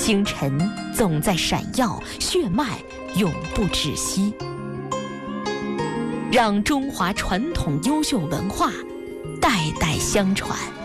星辰总在闪耀，血脉永不止息。让中华传统优秀文化代代相传。